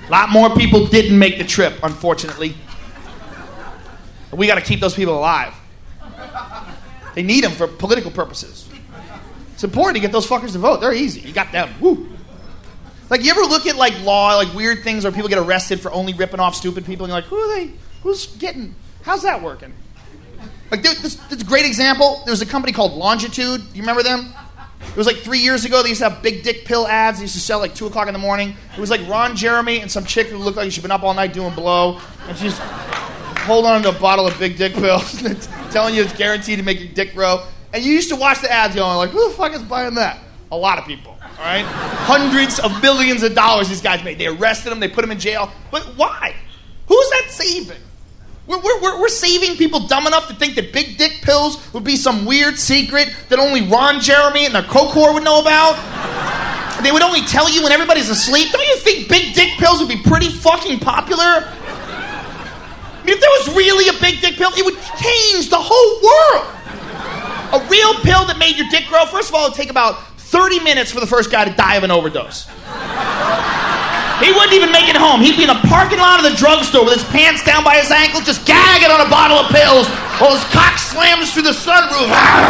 A lot more people didn't make the trip, unfortunately. We got to keep those people alive. They need them for political purposes. It's important to get those fuckers to vote. They're easy. You got them. Woo. Like, you ever look at, like, law, like, weird things where people get arrested for only ripping off stupid people, and you're like, who are they? How's that working? Like, this is a great example. There was a company called Longitude. You remember them? It was like 3 years ago. They used to have big dick pill ads. They used to sell like 2 o'clock in the morning. It was like Ron Jeremy and some chick who looked like she'd been up all night doing blow. And she's holding on to a bottle of big dick pills telling you it's guaranteed to make your dick grow. And you used to watch the ads going like, who the fuck is buying that? A lot of people, all right? Hundreds of millions of dollars these guys made. They arrested them. They put them in jail. But why? Who's that saving? We're saving people dumb enough to think that big dick pills would be some weird secret that only Ron Jeremy and the Coke whore would know about? They would only tell you when everybody's asleep? Don't you think big dick pills would be pretty fucking popular? I mean, if there was really a big dick pill, it would change the whole world. A real pill that made your dick grow, first of all, it would take about 30 minutes for the first guy to die of an overdose. He wouldn't even make it home. He'd be in a parking lot of the drugstore with his pants down by his ankle, just gagging on a bottle of pills while his cock slams through the sunroof.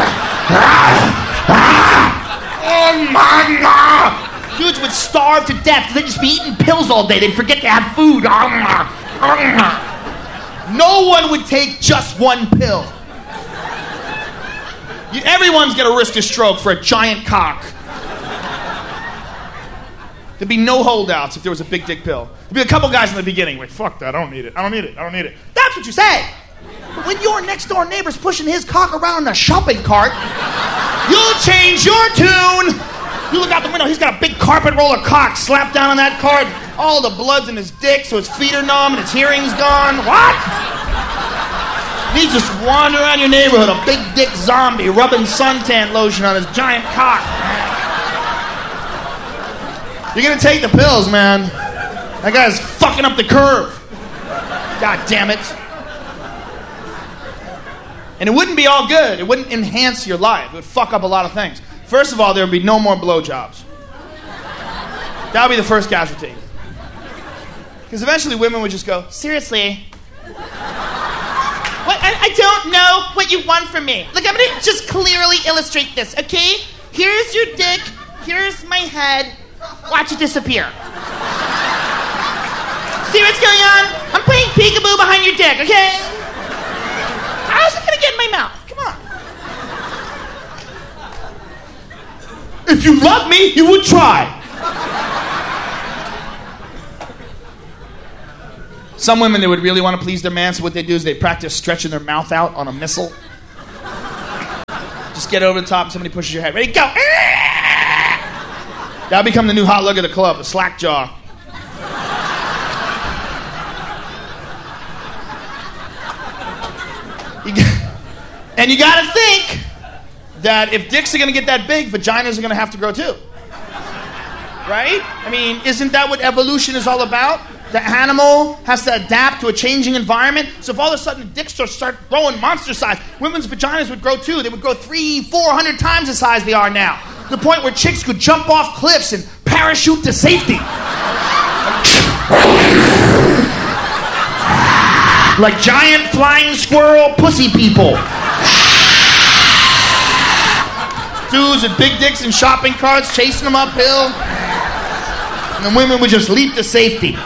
Oh my God! Dudes would starve to death because they'd just be eating pills all day. They'd forget to have food. No one would take just one pill. Everyone's gonna risk a stroke for a giant cock. There'd be no holdouts if there was a big dick pill. There'd be a couple guys in the beginning like, fuck that, I don't need it. That's what you say. But when your next door neighbor's pushing his cock around in a shopping cart, you'll change your tune. You look out the window, he's got a big carpet roller cock slapped down on that cart. All the blood's in his dick, so his feet are numb and his hearing's gone. What? He's just wandering around your neighborhood, a big dick zombie rubbing suntan lotion on his giant cock. You're gonna take the pills, man. That guy's fucking up the curve. God damn it. And it wouldn't be all good. It wouldn't enhance your life. It would fuck up a lot of things. First of all, there would be no more blowjobs. That would be the first casualty. Because eventually women would just go, seriously? What? I don't know what you want from me. Look, I'm gonna just clearly illustrate this, okay? Here's your dick. Here's my head. Watch it disappear. See what's going on? I'm playing peekaboo behind your dick, okay? How's it gonna get in my mouth? Come on. If you love me, you would try. Some women, they would really want to please their man, so what they do is they practice stretching their mouth out on a missile. Just get over the top and somebody pushes your head. Ready, go! That'll become the new hot look of the club, the slack jaw. And you gotta think that if dicks are gonna get that big, vaginas are gonna have to grow too. Right? I mean, isn't that what evolution is all about? The animal has to adapt to a changing environment. So if all of a sudden dicks start growing monster size, women's vaginas would grow too. They would grow 300-400 times the size they are now. To the point where chicks could jump off cliffs and parachute to safety. Like giant flying squirrel pussy people. Dudes with big dicks in shopping carts chasing them uphill. And the women would just leap to safety.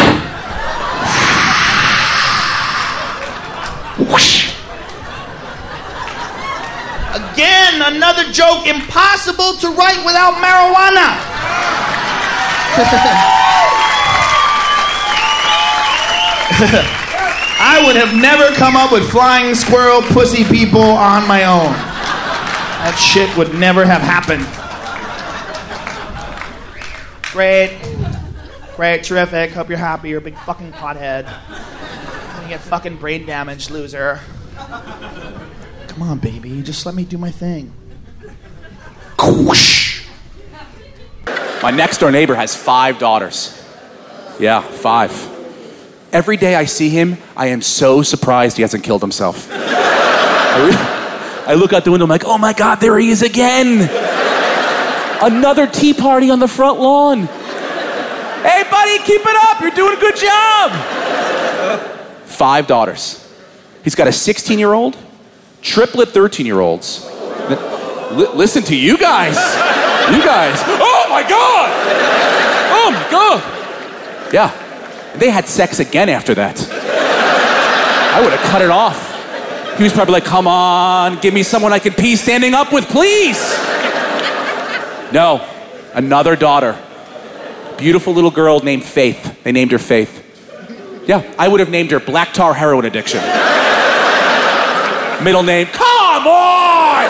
Again, another joke impossible to write without marijuana. I would have never come up with flying squirrel pussy people on my own. That shit would never have happened. Great, terrific. Hope you're happy. You're a big fucking pothead. You get fucking brain damage, loser. Come on, baby. Just let me do my thing. My next door neighbor has 5 daughters. Yeah, 5. Every day I see him, I am so surprised he hasn't killed himself. I look out the window, I'm like, oh my God, there he is again. Another tea party on the front lawn. Hey, right, buddy, keep it up. You're doing a good job. 5 daughters. He's got a 16-year-old, triplet 13-year-olds. Listen to you guys. You guys. Oh, my God. Oh, my God. Yeah. They had sex again after that. I would have cut it off. He was probably like, come on, give me someone I can pee standing up with, please. No, another daughter. Beautiful little girl named Faith. They named her Faith. Yeah, I would have named her Black Tar Heroin Addiction. Middle name, come on!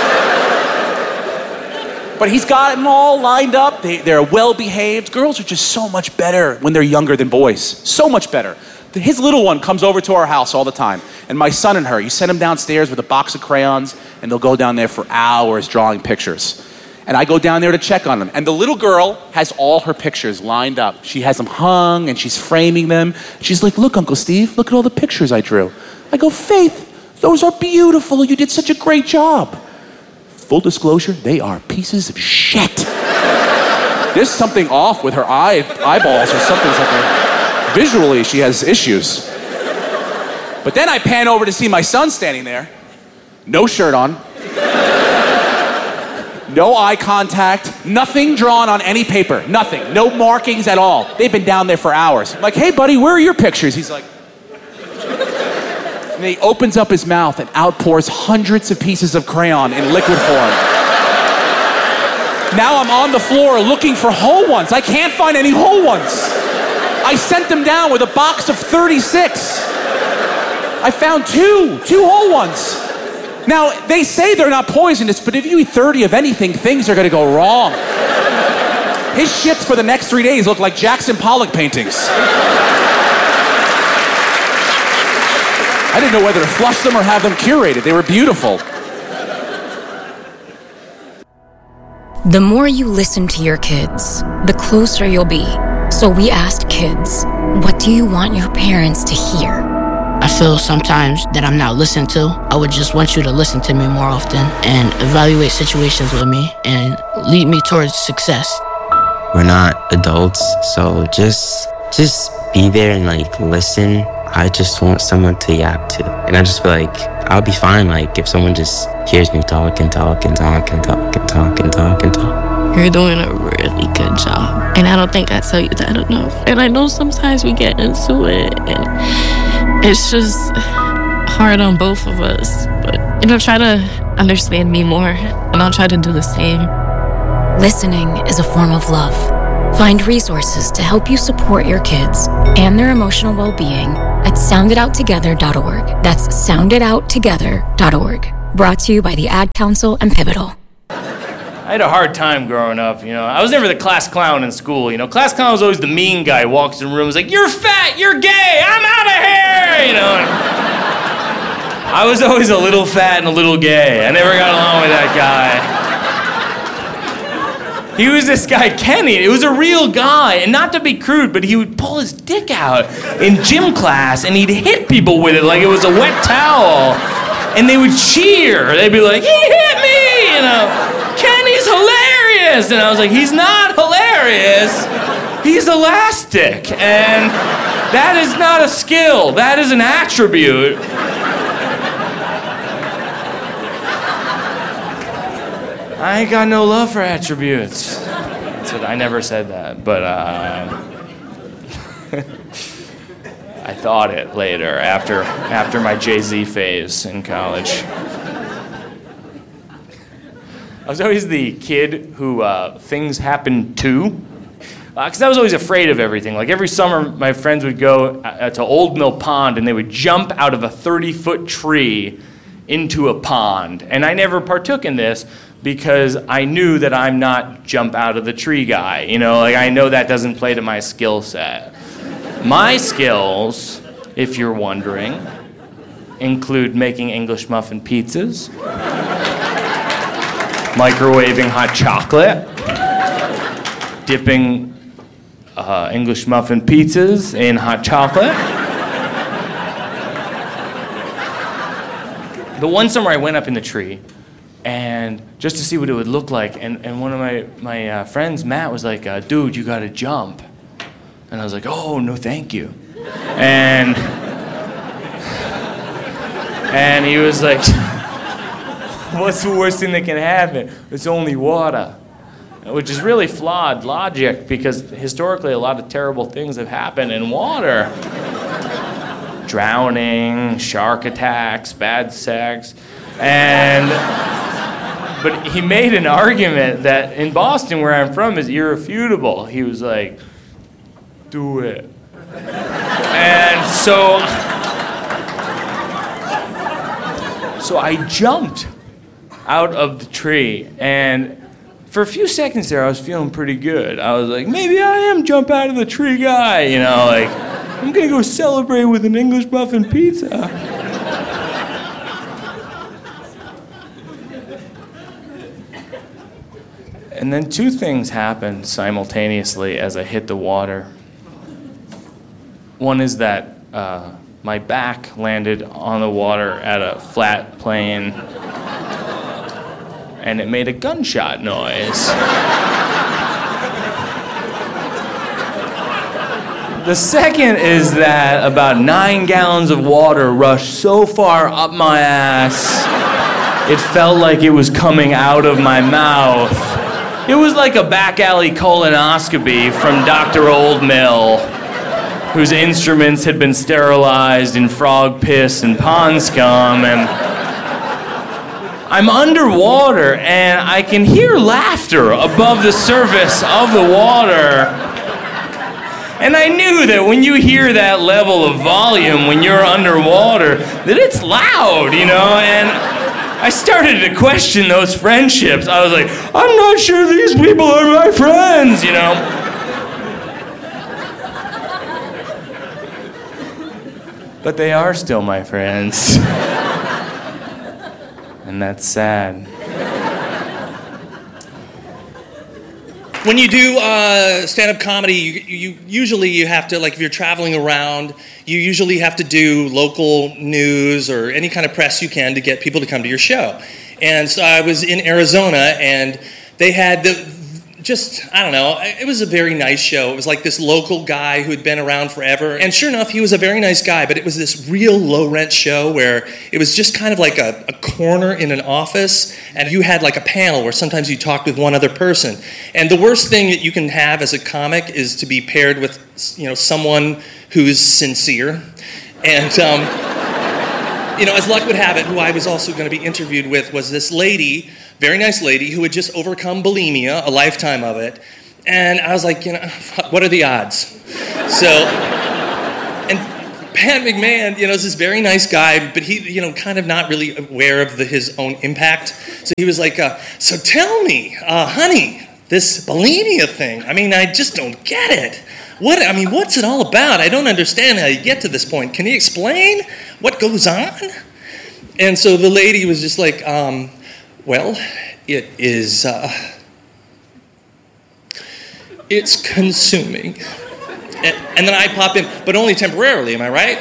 But he's got them all lined up. They're well-behaved. Girls are just so much better when they're younger than boys. So much better. His little one comes over to our house all the time. And my son and her, you send them downstairs with a box of crayons, and they'll go down there for hours drawing pictures. And I go down there to check on them. And the little girl has all her pictures lined up. She has them hung, and she's framing them. She's like, look, Uncle Steve, look at all the pictures I drew. I go, Faith, those are beautiful. You did such a great job. Full disclosure, they are pieces of shit. There's something off with her eyeballs or something. Visually, she has issues. But then I pan over to see my son standing there. No shirt on. No eye contact. Nothing drawn on any paper. Nothing. No markings at all. They've been down there for hours. I'm like, hey, buddy, where are your pictures? He's like... And he opens up his mouth and outpours hundreds of pieces of crayon in liquid form. Now I'm on the floor looking for whole ones. I can't find any whole ones. I sent them down with a box of 36. I found two whole ones. Now, they say they're not poisonous, but if you eat 30 of anything, things are gonna go wrong. His shits for the next 3 days look like Jackson Pollock paintings. I didn't know whether to flush them or have them curated. They were beautiful. The more you listen to your kids, the closer you'll be. So we asked kids, what do you want your parents to hear? I feel sometimes that I'm not listened to. I would just want you to listen to me more often and evaluate situations with me and lead me towards success. We're not adults, so just be there and listen. I just want someone to yap to. And I just feel like I'll be fine if someone just hears me talk and talk and talk and talk and talk and talk and talk. You're doing a really good job. And I don't think I tell you that enough. And I know sometimes we get into it and it's just hard on both of us. But, try to understand me more and I'll try to do the same. Listening is a form of love. Find resources to help you support your kids and their emotional well-being at sounditouttogether.org. That's sounditouttogether.org. Brought to you by the Ad Council and Pivotal. I had a hard time growing up, I was never the class clown in school, Class clown was always the mean guy who walks in rooms like, you're fat, you're gay, I'm out of here, and I was always a little fat and a little gay. I never got along with that guy. He was this guy, Kenny. It was a real guy, and not to be crude, but he would pull his dick out in gym class, and he'd hit people with it like it was a wet towel, and they would cheer. They'd be like, he hit me, Kenny's hilarious. And I was like, he's not hilarious. He's elastic. And that is not a skill. That is an attribute. I ain't got no love for attributes. I never said that, but I thought it later after my Jay-Z phase in college. I was always the kid who things happened to, because I was always afraid of everything. Every summer, my friends would go to Old Mill Pond, and they would jump out of a 30-foot tree into a pond. And I never partook in this because I knew that I'm not jump out of the tree guy. I know that doesn't play to my skill set. My skills, if you're wondering, include making English muffin pizzas, microwaving hot chocolate, dipping English muffin pizzas in hot chocolate. The one summer I went up in the tree, and just to see what it would look like, and one of my friends, Matt, was like, dude, you gotta jump. And I was like, oh, no, thank you. And he was like, what's the worst thing that can happen? It's only water. Which is really flawed logic, because historically a lot of terrible things have happened in water. Drowning, shark attacks, bad sex. But he made an argument that in Boston, where I'm from, is irrefutable. He was like, do it. And so I jumped out of the tree, and for a few seconds there, I was feeling pretty good. I was like, maybe I am jump out of the tree guy, you know, like, I'm gonna go celebrate with an English muffin pizza. And then two things happened simultaneously as I hit the water. One is that my back landed on the water at a flat plane, and it made a gunshot noise. The second is that about 9 gallons of water rushed so far up my ass, it felt like it was coming out of my mouth. It was like a back alley colonoscopy from Dr. Oldmill, whose instruments had been sterilized in frog piss and pond scum, and I'm underwater and I can hear laughter above the surface of the water. And I knew that when you hear that level of volume when you're underwater, that it's loud, you know, and I started to question those friendships. I was like, I'm not sure these people are my friends, you know. But they are still my friends. And that's sad. When you do stand-up comedy, you usually have to, like, if you're traveling around, you usually have to do local news or any kind of press you can to get people to come to your show. And so I was in Arizona, and they had I don't know, it was a very nice show. It was like this local guy who had been around forever. And sure enough, he was a very nice guy, but it was this real low-rent show where it was just kind of like a corner in an office, and you had like a panel where sometimes you talked with one other person. And the worst thing that you can have as a comic is to be paired with, you know, someone who's sincere. And, you know, as luck would have it, who I was also going to be interviewed with was this lady, very nice lady, who had just overcome bulimia, a lifetime of it. And I was like, you know, what are the odds? So, and Pat McMahon, you know, is this very nice guy, but he, you know, kind of not really aware of his own impact. So he was like, so tell me, honey, this bulimia thing, I mean, I just don't get it. What's it all about? I don't understand how you get to this point. Can you explain what goes on? And so the lady was just like, well, it is, it's consuming. And then I pop in, but only temporarily, am I right?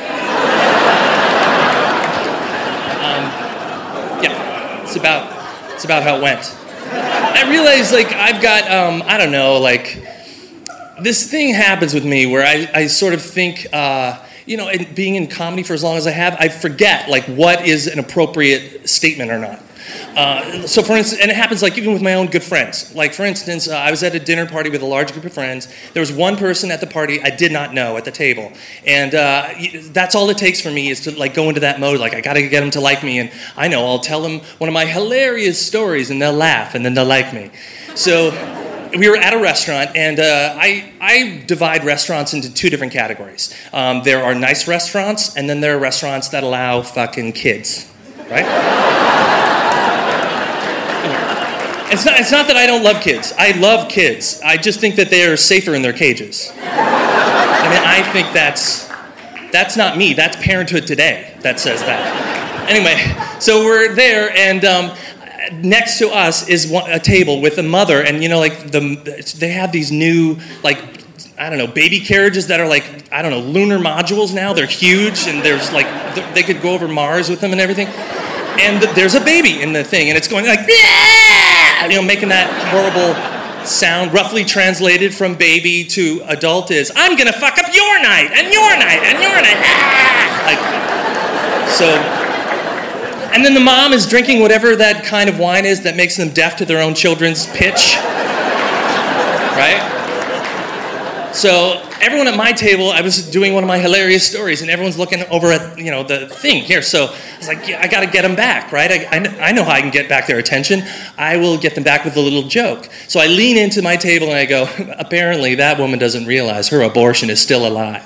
Yeah, it's about how it went. I realized, like, I've got, I don't know, like, this thing happens with me where I sort of think, you know, and being in comedy for as long as I have, I forget, like, what is an appropriate statement or not. So for instance, and it happens like even with my own good friends. Like for instance, I was at a dinner party with a large group of friends. There was one person at the party I did not know at the table. And that's all it takes for me is to like go into that mode. Like I got to get them to like me. And I know I'll tell them one of my hilarious stories and they'll laugh and then they'll like me. So we were at a restaurant, and I divide restaurants into two different categories. There are nice restaurants, and then there are restaurants that allow fucking kids, right? It's not that I don't love kids. I love kids. I just think that they are safer in their cages. I mean, I think that's not me. That's Parenthood Today that says that. Anyway, so we're there, and next to us is a table with a mother, and you know, like they have these new, like, I don't know, baby carriages that are like, I don't know, lunar modules now. They're huge, and there's like, they could go over Mars with them and everything. And there's a baby in the thing, and it's going like, yeah! You know, making that horrible sound, roughly translated from baby to adult, is, I'm gonna fuck up your night, and your night, and your night. Ah! So, and then the mom is drinking whatever that kind of wine is that makes them deaf to their own children's pitch. Right? So everyone at my table, I was doing one of my hilarious stories, and everyone's looking over at the thing here. So I was like, yeah, I got to get them back, right? I know how I can get back their attention. I will get them back with a little joke. So I lean into my table and I go, apparently that woman doesn't realize her abortion is still alive.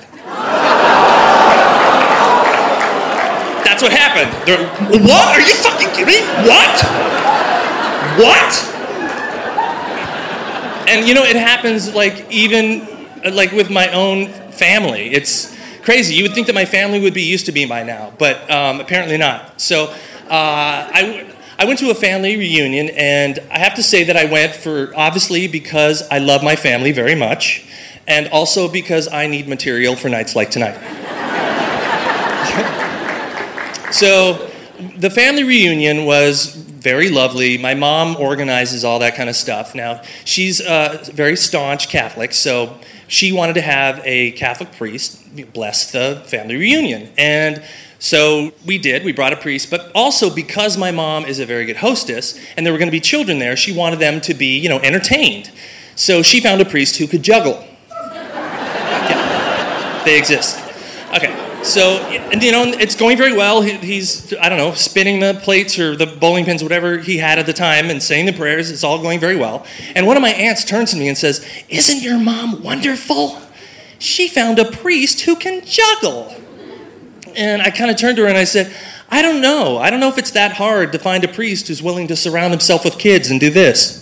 That's what happened. What? Are you fucking kidding me? What? What? And it happens even with my own family. It's crazy. You would think that my family would be used to me by now, but apparently not. So I went to a family reunion, and I have to say that I went obviously because I love my family very much, and also because I need material for nights like tonight. So the family reunion was very lovely. My mom organizes all that kind of stuff. Now, she's a very staunch Catholic, so she wanted to have a Catholic priest bless the family reunion. And so we did. We brought a priest, but also because my mom is a very good hostess and there were going to be children there, she wanted them to be, entertained. So she found a priest who could juggle. Yeah, they exist. Okay. So, it's going very well. He's, spinning the plates or the bowling pins, whatever he had at the time, and saying the prayers. It's all going very well. And one of my aunts turns to me and says, "Isn't your mom wonderful? She found a priest who can juggle." And I kind of turned to her and I said, I don't know. I don't know if it's that hard to find a priest who's willing to surround himself with kids and do this.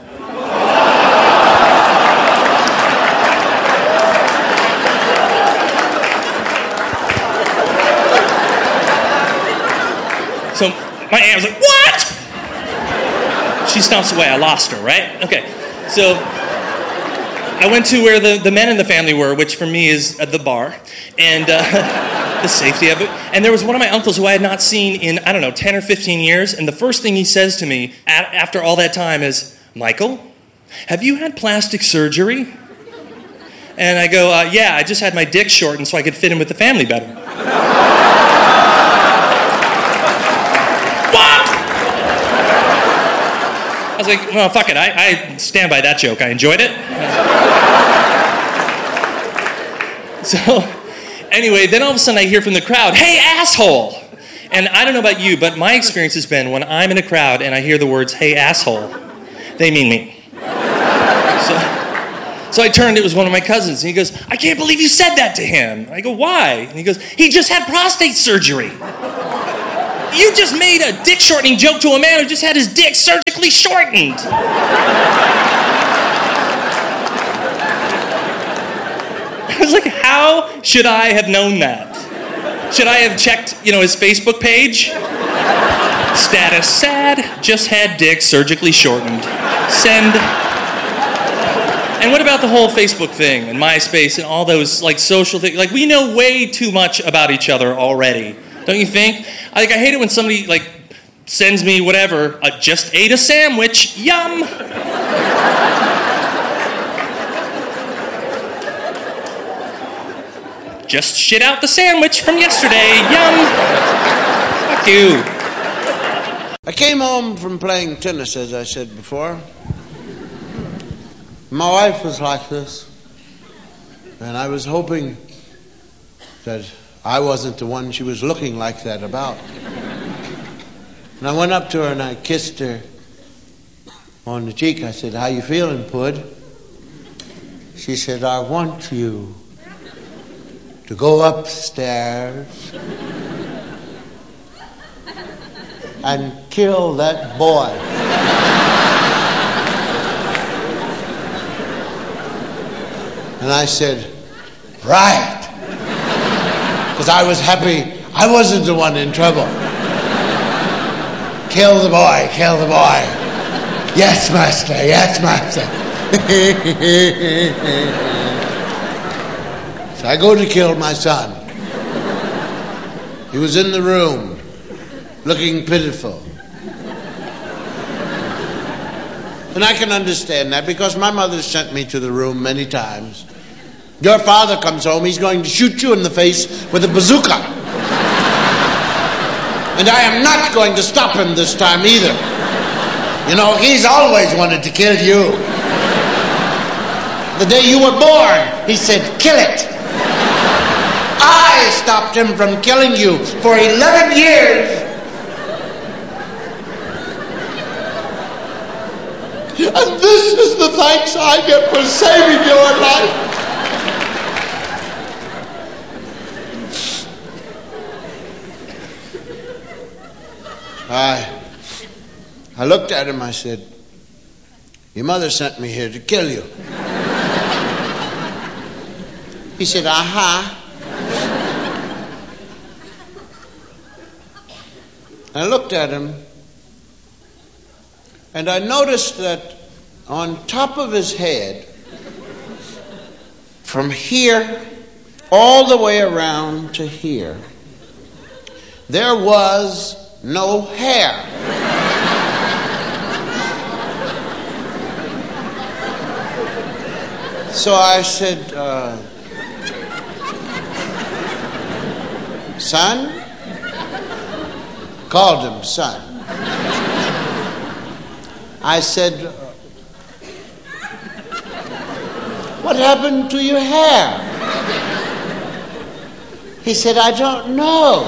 So my aunt was like, what? She stomps away. I lost her, right? Okay. So I went to where the men in the family were, which for me is at the bar, and the safety of it. And there was one of my uncles who I had not seen in, 10 or 15 years. And the first thing he says to me after all that time is, Michael, have you had plastic surgery? And I go, yeah, I just had my dick shortened so I could fit in with the family better. I was like, well, fuck it. I stand by that joke. I enjoyed it. So, anyway, then all of a sudden I hear from the crowd, hey, asshole! And I don't know about you, but my experience has been when I'm in a crowd and I hear the words, hey, asshole, they mean me. So I turned, it was one of my cousins, and he goes, I can't believe you said that to him. I go, why? And he goes, he just had prostate surgery. You just made a dick shortening joke to a man who just had his dick surgically shortened. I was like, how should I have known that? Should I have checked, his Facebook page? Status sad, just had dick surgically shortened. Send. And what about the whole Facebook thing and MySpace and all those social things? We know way too much about each other already. Don't you think? I hate it when somebody sends me whatever. Just ate a sandwich. Yum. Just shit out the sandwich from yesterday. Yum. Fuck you. I came home from playing tennis, as I said before. My wife was like this, and I was hoping that I wasn't the one she was looking like that about. And I went up to her and I kissed her on the cheek. I said, how you feeling, Pud? She said, I want you to go upstairs and kill that boy. And I said, right. Because I was happy I wasn't the one in trouble. Kill the boy, kill the boy. Yes, master, yes, master. So I go to kill my son. He was in the room, looking pitiful. And I can understand that because my mother sent me to the room many times. Your father comes home, he's going to shoot you in the face with a bazooka. And I am not going to stop him this time either. You know, he's always wanted to kill you. The day you were born, he said, kill it. I stopped him from killing you for 11 years. And this is the thanks I get for saving your life. I looked at him, I said, your mother sent me here to kill you. He said, aha. I looked at him, and I noticed that on top of his head, from here all the way around to here, there was no hair. So I said, son? Called him son. I said, what happened to your hair? He said, I don't know.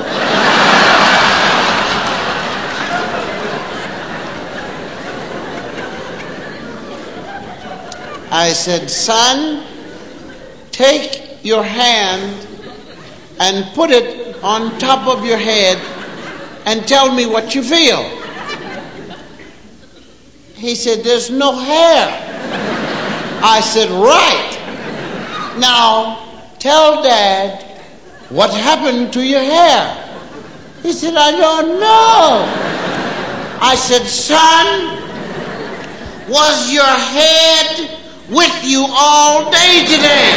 I said, son, take your hand and put it on top of your head and tell me what you feel. He said, there's no hair. I said, right. Now, tell Dad what happened to your hair. He said, I don't know. I said, son, was your head with you all day today?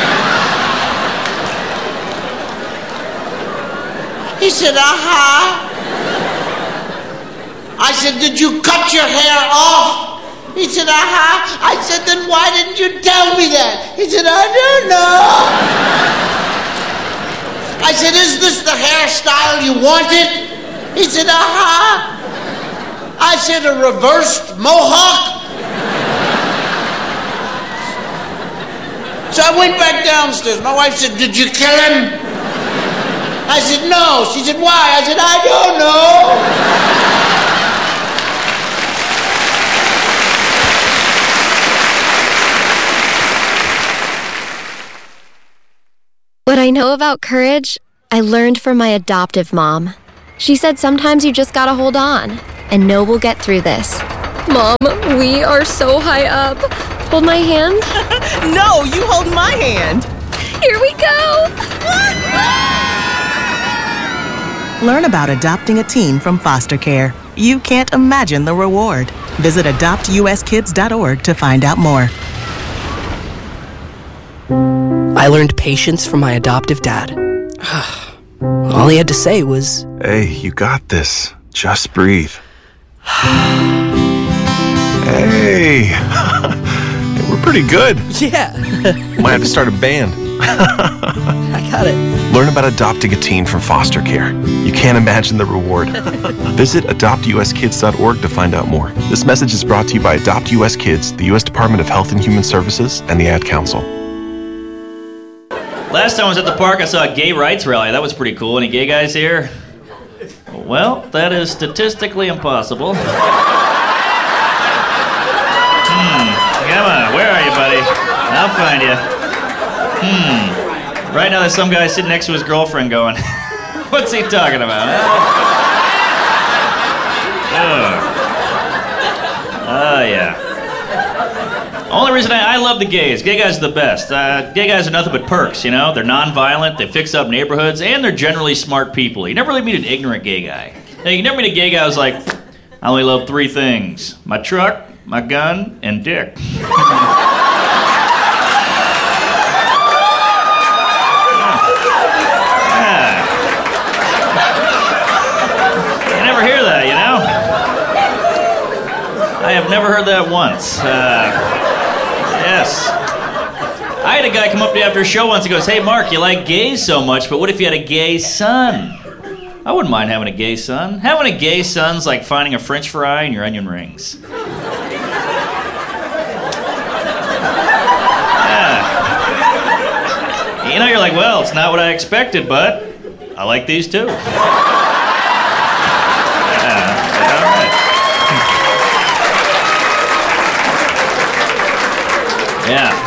He said, aha. I said, did you cut your hair off? He said, aha. I said, then why didn't you tell me that? He said, I don't know. I said, is this the hairstyle you wanted? He said, aha. I said, a reversed mohawk? So I went back downstairs. My wife said, did you kill him? I said, no. She said, why? I said, I don't know. What I know about courage, I learned from my adoptive mom. She said sometimes you just gotta hold on and know we'll get through this. Mom, we are so high up. Hold my hand. No, you hold my hand. Here we go. Learn about adopting a teen from foster care. You can't imagine the reward. Visit adoptuskids.org to find out more. I learned patience from my adoptive dad. All he had to say was, hey, you got this. Just breathe. Hey. We're pretty good. Yeah. Might have to start a band. I got it. Learn about adopting a teen from foster care. You can't imagine the reward. Visit adoptuskids.org to find out more. This message is brought to you by Adopt US Kids, the U.S. Department of Health and Human Services, and the Ad Council. Last time I was at the park, I saw a gay rights rally. That was pretty cool. Any gay guys here? Well, that is statistically impossible. Come on, where are you, buddy? I'll find you. Right now there's some guy sitting next to his girlfriend going, what's he talking about? Oh, yeah. Only reason I love the gays. Gay guys are the best. Gay guys are nothing but perks, you know? They're non-violent, they fix up neighborhoods, and they're generally smart people. You never really meet an ignorant gay guy. Hey, you never meet a gay guy who's like, I only love 3 things. My truck, my gun, and dick. You never hear that, you know? I have never heard heard that once. Yes. I had a guy come up to me after a show once. He goes, "Hey, Mark, you like gays so much, but what if you had a gay son?" I wouldn't mind having a gay son. Having a gay son's like finding a French fry in your onion rings. Yeah. You know, you're like, well, it's not what I expected, but I like these too. Yeah.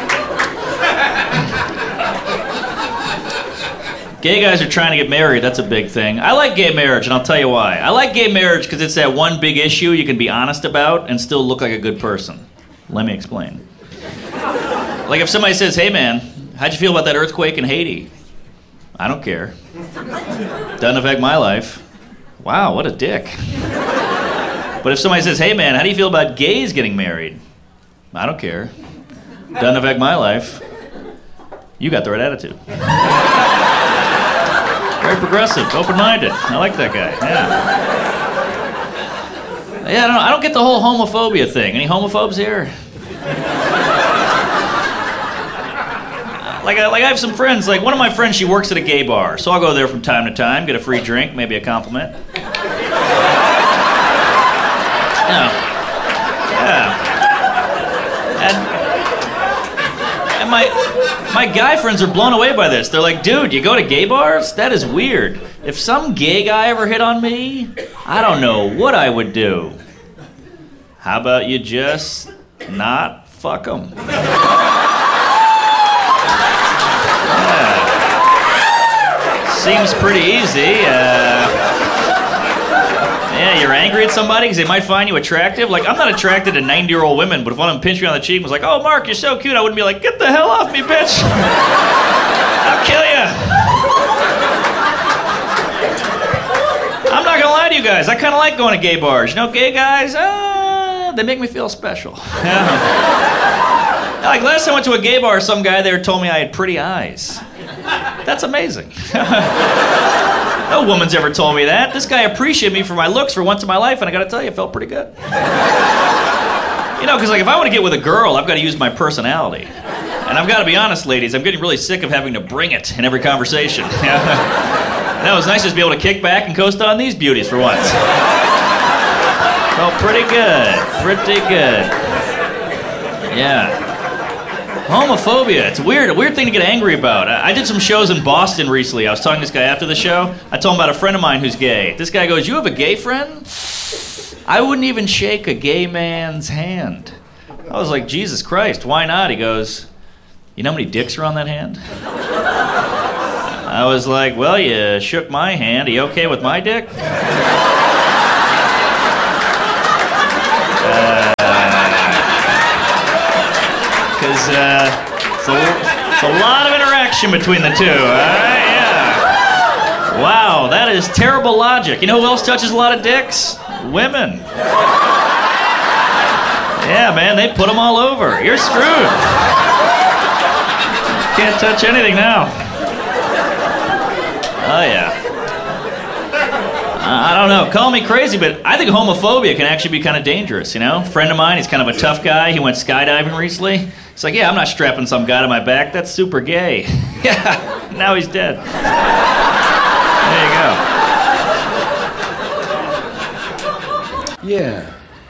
Gay guys are trying to get married. That's a big thing. I like gay marriage, and I'll tell you why. I like gay marriage because it's that one big issue you can be honest about and still look like a good person. Let me explain. Like if somebody says, "Hey man, how'd you feel about that earthquake in Haiti?" I don't care. Doesn't affect my life. Wow, what a dick. But if somebody says, "Hey man, how do you feel about gays getting married?" I don't care. Doesn't affect my life. You got the right attitude. Very progressive, open-minded. I like that guy. Yeah. Yeah, I don't get the whole homophobia thing. Any homophobes here? Like I have some friends. Like one of my friends, she works at a gay bar, so I'll go there from time to time, get a free drink, maybe a compliment. Yeah. And my guy friends are blown away by this. They're like, "Dude, you go to gay bars? That is weird. If some gay guy ever hit on me, I don't know what I would do. How about you just not fuck him?" Seems pretty easy. Yeah, you're angry at somebody because they might find you attractive. Like, I'm not attracted to 90-year-old women, but if one of them pinched me on the cheek and was like, "Oh, Mark, you're so cute," I wouldn't be like, "Get the hell off me, bitch. I'll kill you." I'm not gonna lie to you guys. I kind of like going to gay bars. You know, gay guys, they make me feel special. Yeah. Like, last time I went to a gay bar, some guy there told me I had pretty eyes. That's amazing. No woman's ever told me that. This guy appreciated me for my looks for once in my life, and I gotta tell you, it felt pretty good. You know, because like if I want to get with a girl, I've got to use my personality. And I've got to be honest, ladies, I'm getting really sick of having to bring it in every conversation. That was nice just to be able to kick back and coast on these beauties for once. Felt pretty good. Pretty good. Yeah. Homophobia, it's weird, a weird thing to get angry about. I did some shows in Boston recently. I was talking to this guy after the show. I told him about a friend of mine who's gay. This guy goes, "You have a gay friend?" I wouldn't even shake a gay man's hand. I was like, Jesus Christ, why not? He goes, "You know how many dicks are on that hand?" I was like, "Well, you shook my hand. Are you okay with my dick?" Because it's a lot of interaction between the two. Yeah. Wow, that is terrible logic. You know who else touches a lot of dicks? Women. Yeah, man, they put them all over. You're screwed. Can't touch anything now. Oh, yeah. I don't know, call me crazy, but I think homophobia can actually be kind of dangerous, you know? A friend of mine, he's kind of a tough guy. He went skydiving recently. He's like, "Yeah, I'm not strapping some guy to my back. That's super gay." Yeah, now he's dead. There you go. Yeah.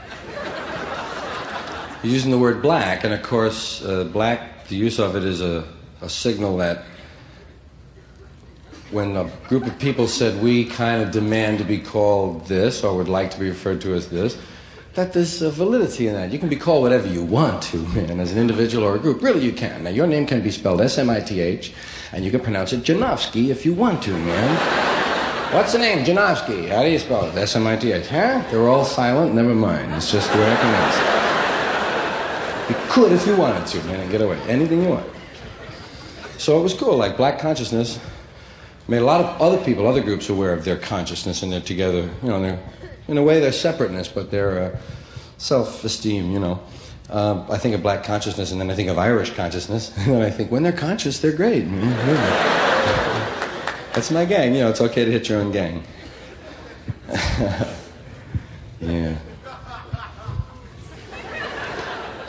You're using the word black, and of course, black, the use of it is a signal that when a group of people said, "We kind of demand to be called this, or would like to be referred to as this," that there's validity in that. You can be called whatever you want to, man, as an individual or a group. Really, you can. Now, your name can be spelled S-M-I-T-H, and you can pronounce it Janowski if you want to, man. What's the name? Janowski. How do you spell it? S-M-I-T-H. Huh? They're all silent. Never mind. It's just the way I pronounce it. You could if you wanted to, man, and get away. Anything you want. So it was cool. Like, black consciousness made a lot of other people, other groups aware of their consciousness, and they're together, you know, they're, in a way, they're separateness, but they're self-esteem, you know. I think of black consciousness, and then I think of Irish consciousness, and then I think, when they're conscious, they're great. That's my gang, you know, it's okay to hit your own gang. Yeah.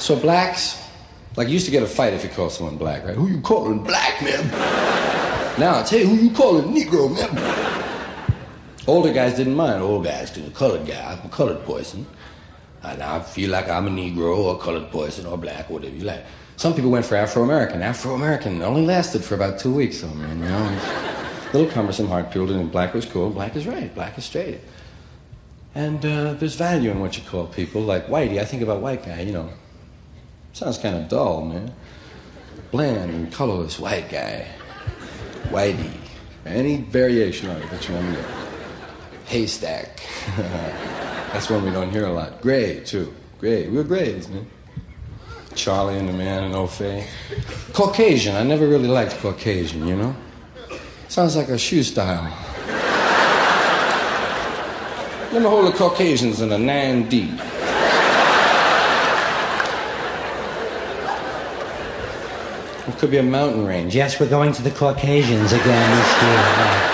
So blacks, like you used to get a fight if you called someone black, right? Who you calling black, man? Now I tell you, who you calling Negro, man? Older guys didn't mind. Old guys to the colored guy. I'm a colored person. And I feel like I'm a Negro or a colored person or black, whatever you like. Some people went for Afro-American. Afro-American only lasted for about 2 weeks, though, man, you know. It's a little cumbersome, hard-pilled, and black was cool. Black is right. Black is straight. And there's value in what you call people. Like Whitey, I think about white guy, you know. Sounds kind of dull, man. Bland and colorless white guy. Whitey. Any variation on it that you want to get. Haystack. That's one we don't hear a lot. Gray, too. Gray. We're grays, man. Charlie and the Man and O'Fay. Caucasian. I never really liked Caucasian, you know? Sounds like a shoe style. Let me hold the Caucasians in a 9D. It could be a mountain range. Yes, we're going to the Caucasians again this year.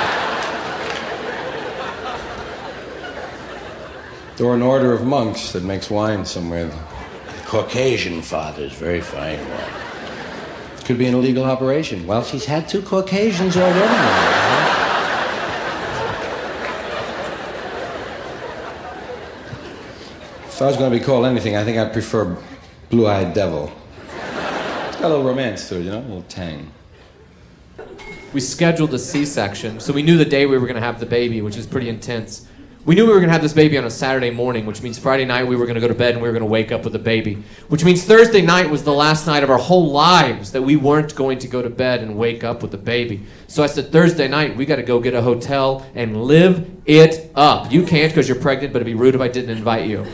Or an order of monks that makes wine somewhere. The Caucasian fathers, very fine wine. Could be an illegal operation. Well, she's had 2 Caucasians already. If I was going to be called anything, I think I'd prefer Blue-Eyed Devil. It's got a little romance to it, you know, a little tang. We scheduled a C-section, so we knew the day we were going to have the baby, which is pretty intense. We knew we were going to have this baby on a Saturday morning, which means Friday night we were going to go to bed and we were going to wake up with a baby. Which means Thursday night was the last night of our whole lives that we weren't going to go to bed and wake up with a baby. So I said, Thursday night, we got to go get a hotel and live it up. You can't because you're pregnant, but it'd be rude if I didn't invite you.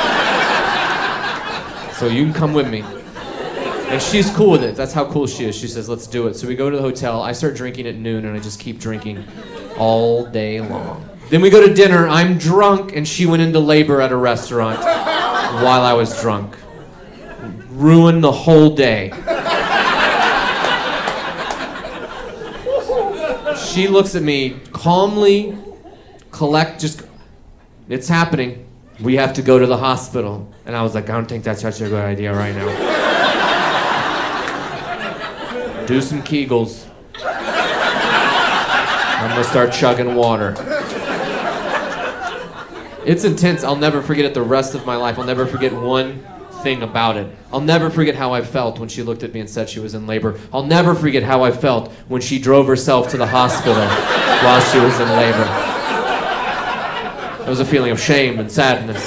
So you can come with me. And she's cool with it. That's how cool she is. She says, let's do it. So we go to the hotel. I start drinking at noon, and I just keep drinking all day long. Then we go to dinner. I'm drunk, and she went into labor at a restaurant while I was drunk. Ruined the whole day. She looks at me calmly, it's happening. We have to go to the hospital. And I was like, I don't think that's such a good idea right now. Do some Kegels. I'm gonna start chugging water. It's intense. I'll never forget it the rest of my life. I'll never forget one thing about it. I'll never forget how I felt when she looked at me and said she was in labor. I'll never forget how I felt when she drove herself to the hospital while she was in labor. It was a feeling of shame and sadness.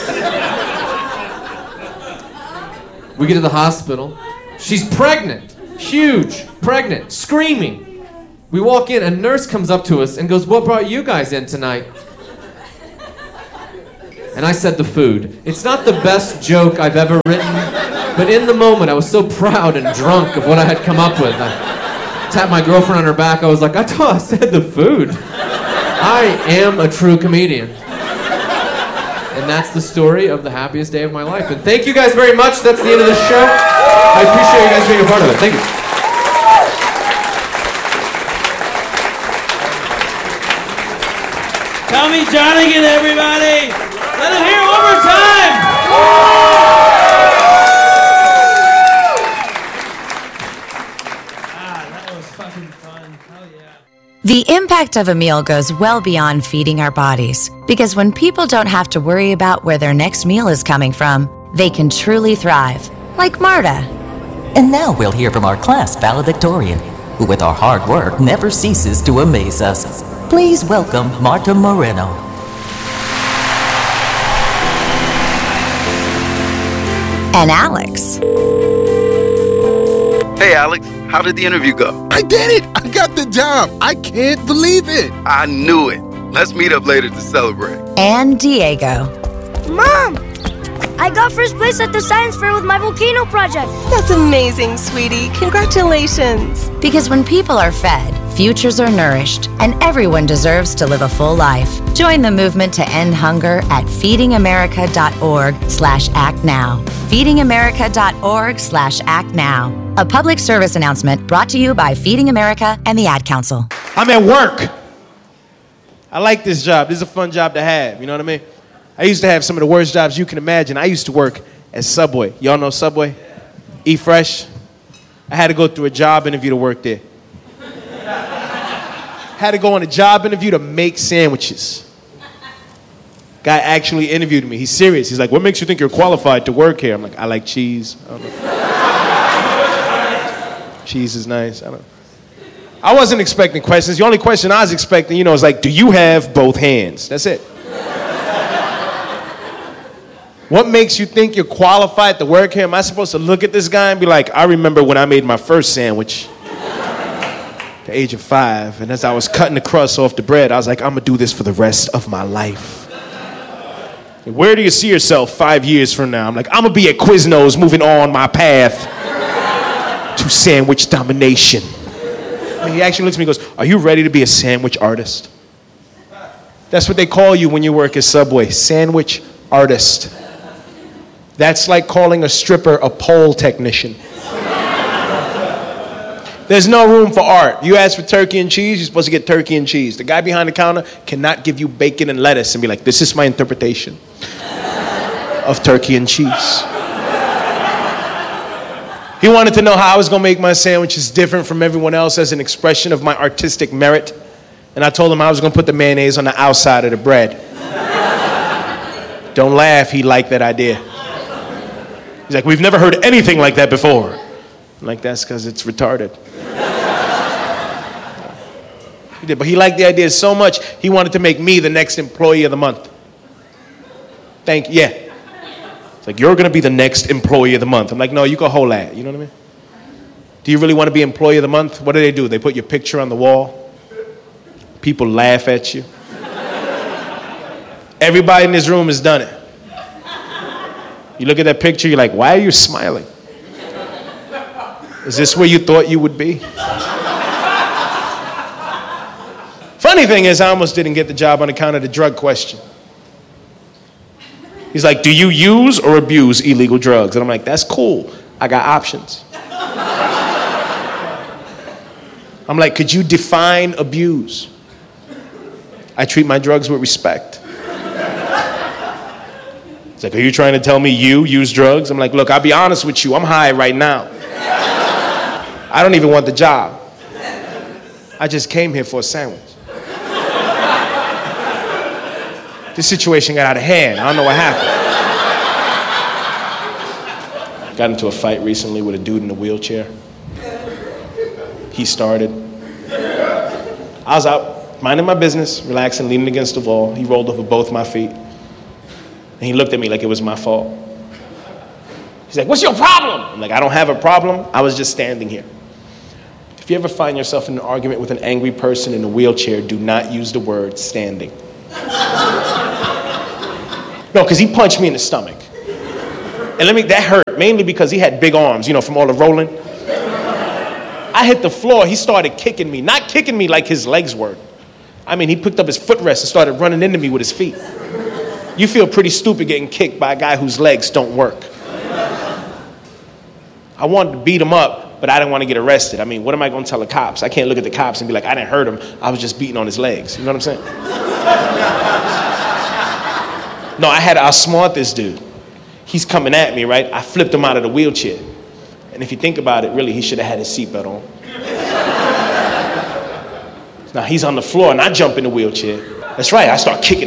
We get to the hospital. She's pregnant. Huge. Pregnant. Screaming. We walk in, a nurse comes up to us and goes, what brought you guys in tonight? And I said the food. It's not the best joke I've ever written, but in the moment I was so proud and drunk of what I had come up with. I tapped my girlfriend on her back. I was like, I thought I said the food. I am a true comedian. And that's the story of the happiest day of my life. And thank you guys very much. That's the end of the show. I appreciate you guys being a part of it. Thank you. Tommy Johnigan, everybody! Let him hear it one more time! That was fucking fun. Hell yeah. The impact of a meal goes well beyond feeding our bodies, because when people don't have to worry about where their next meal is coming from, they can truly thrive, like Marta. And now we'll hear from our class valedictorian, who with our hard work never ceases to amaze us. Please welcome Marta Moreno. And Alex. Hey, Alex, how did the interview go? I did it! I got the job! I can't believe it! I knew it. Let's meet up later to celebrate. And Diego. Mom! I got first place at the science fair with my volcano project. That's amazing, sweetie. Congratulations. Because when people are fed, futures are nourished, and everyone deserves to live a full life. Join the movement to end hunger at feedingamerica.org/actnow. feedingamerica.org/actnow. A public service announcement brought to you by Feeding America and the Ad Council. I'm at work. I like this job. This is a fun job to have, you know what I mean? I used to have some of the worst jobs you can imagine. I used to work at Subway. Y'all know Subway? Eat Fresh. I had to go through a job interview to work there. Had to go on a job interview to make sandwiches. Guy actually interviewed me. He's serious. He's like, what makes you think you're qualified to work here? I'm like, I like cheese. I don't know. Cheese is nice. I don't know. I wasn't expecting questions. The only question I was expecting, is like, do you have both hands? That's it. What makes you think you're qualified to work here? Am I supposed to look at this guy and be like, I remember when I made my first sandwich at the age of 5, and as I was cutting the crust off the bread, I was like, I'm going to do this for the rest of my life. Where do you see yourself 5 years from now? I'm like, I'm going to be at Quiznos moving on my path to sandwich domination. And he actually looks at me and goes, are you ready to be a sandwich artist? That's what they call you when you work at Subway, sandwich artist. That's like calling a stripper a pole technician. There's no room for art. You ask for turkey and cheese, you're supposed to get turkey and cheese. The guy behind the counter cannot give you bacon and lettuce and be like, this is my interpretation of turkey and cheese. He wanted to know how I was going to make my sandwiches different from everyone else as an expression of my artistic merit. And I told him I was going to put the mayonnaise on the outside of the bread. Don't laugh, he liked that idea. He's like, we've never heard anything like that before. I'm like, that's because it's retarded. He did, but he liked the idea so much, he wanted to make me the next employee of the month. Yeah. It's like, you're going to be the next employee of the month. I'm like, no, you can hold that. You know what I mean? Do you really want to be employee of the month? What do? They put your picture on the wall. People laugh at you. Everybody in this room has done it. You look at that picture, you're like, why are you smiling? Is this where you thought you would be? Funny thing is, I almost didn't get the job on account of the drug question. He's like, do you use or abuse illegal drugs? And I'm like, that's cool. I got options. I'm like, could you define abuse? I treat my drugs with respect. He's like, are you trying to tell me you use drugs? I'm like, look, I'll be honest with you. I'm high right now. I don't even want the job. I just came here for a sandwich. This situation got out of hand. I don't know what happened. Got into a fight recently with a dude in a wheelchair. He started. I was out minding my business, relaxing, leaning against the wall. He rolled over both my feet. And he looked at me like it was my fault. He's like, what's your problem? I'm like, I don't have a problem. I was just standing here. If you ever find yourself in an argument with an angry person in a wheelchair, do not use the word standing. No, because he punched me in the stomach. And that hurt, mainly because he had big arms, from all the rolling. I hit the floor, he started kicking me. Not kicking me like his legs were. I mean, he picked up his footrest and started running into me with his feet. You feel pretty stupid getting kicked by a guy whose legs don't work. I wanted to beat him up, but I didn't want to get arrested. I mean, what am I going to tell the cops? I can't look at the cops and be like, I didn't hurt him. I was just beating on his legs. You know what I'm saying? No, I had to outsmart this dude. He's coming at me, right? I flipped him out of the wheelchair. And if you think about it, really, he should have had his seatbelt on. Now, he's on the floor, and I jump in the wheelchair. That's right, I start kicking.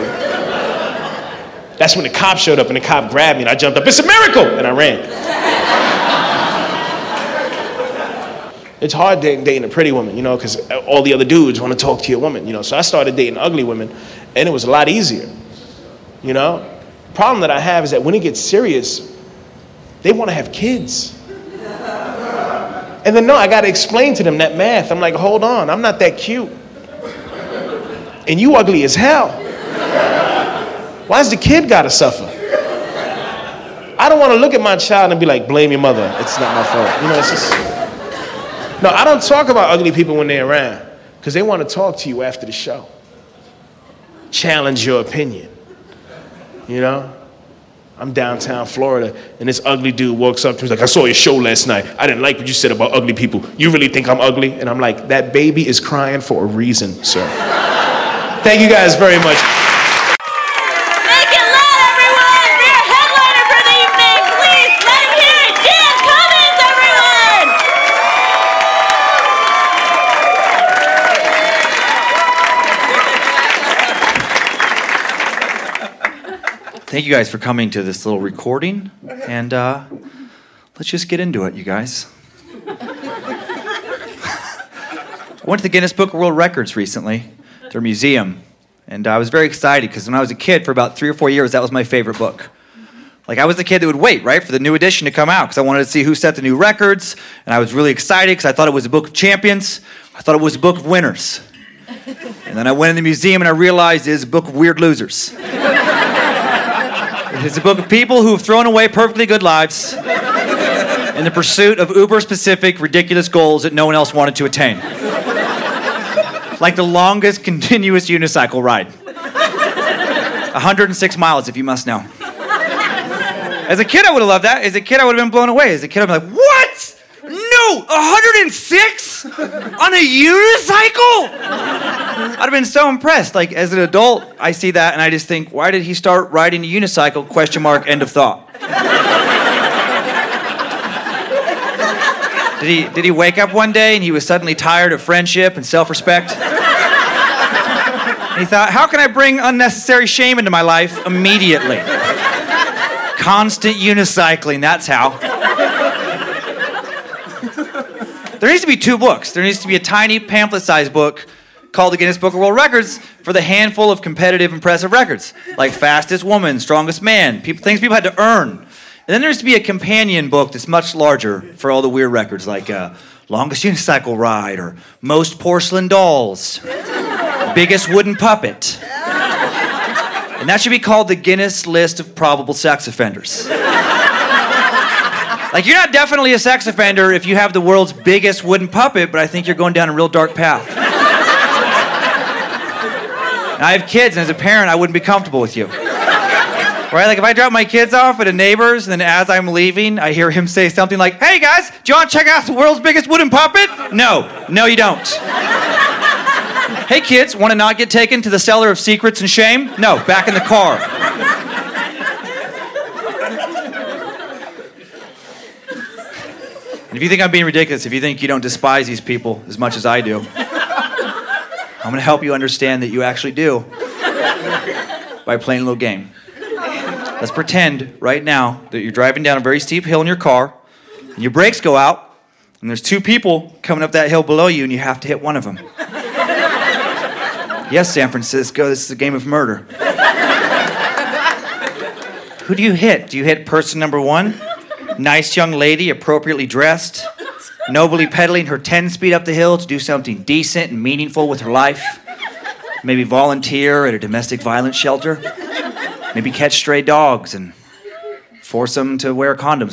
That's when the cop showed up, and the cop grabbed me, and I jumped up. It's a miracle! And I ran. It's hard dating a pretty woman, because all the other dudes want to talk to your woman, So I started dating ugly women, and it was a lot easier, The problem that I have is that when it gets serious, they want to have kids. And then, no, I got to explain to them that math. I'm like, hold on, I'm not that cute. And you ugly as hell. Why's the kid got to suffer? I don't want to look at my child and be like, blame your mother. It's not my fault. It's just... No, I don't talk about ugly people when they're around because they want to talk to you after the show. Challenge your opinion. I'm downtown Florida, and this ugly dude walks up to me, he's like, I saw your show last night. I didn't like what you said about ugly people. You really think I'm ugly? And I'm like, that baby is crying for a reason, sir. Thank you guys very much. Make it loud, everyone! For your headliner for the evening, please let him hear it, Dan Cummings! Thank you guys for coming to this little recording, and let's just get into it, you guys. I went to the Guinness Book of World Records recently, their museum, and I was very excited because when I was a kid for about 3 or 4 years, that was my favorite book. Like, I was the kid that would wait, right, for the new edition to come out because I wanted to see who set the new records, and I was really excited because I thought it was a book of champions. I thought it was a book of winners. And then I went in the museum and I realized it is a book of weird losers. It is a book of people who have thrown away perfectly good lives in the pursuit of uber-specific, ridiculous goals that no one else wanted to attain. Like the longest continuous unicycle ride. 106 miles, if you must know. As a kid, I would have loved that. As a kid, I would have been blown away. As a kid, I'd be like, what? No, 106? On a unicycle? I'd have been so impressed. Like, as an adult, I see that and I just think, why did he start riding a unicycle? ? End of thought. Did he wake up one day and he was suddenly tired of friendship and self-respect? And he thought, how can I bring unnecessary shame into my life immediately? Constant unicycling, that's how. There needs to be 2 books. There needs to be a tiny pamphlet-sized book called the Guinness Book of World Records for the handful of competitive, impressive records, like fastest woman, strongest man, things people had to earn. And then there needs to be a companion book that's much larger for all the weird records, like longest unicycle ride, or most porcelain dolls, biggest wooden puppet. And that should be called the Guinness List of Probable Sex Offenders. Like, you're not definitely a sex offender if you have the world's biggest wooden puppet, but I think you're going down a real dark path. And I have kids, and as a parent, I wouldn't be comfortable with you. Right? Like, if I drop my kids off at a neighbor's, and then as I'm leaving, I hear him say something like, hey, guys, do you want to check out the world's biggest wooden puppet? No, you don't. Hey, kids, want to not get taken to the cellar of secrets and shame? No, back in the car. And if you think I'm being ridiculous, if you think you don't despise these people as much as I do, I'm going to help you understand that you actually do by playing a little game. Let's pretend right now that you're driving down a very steep hill in your car, and your brakes go out, and there's 2 people coming up that hill below you, and you have to hit one of them. Yes, San Francisco, this is a game of murder. Who do you hit? Do you hit person number 1? Nice young lady, appropriately dressed, nobly pedaling her 10-speed up the hill to do something decent and meaningful with her life. Maybe volunteer at a domestic violence shelter. Maybe catch stray dogs and force them to wear condoms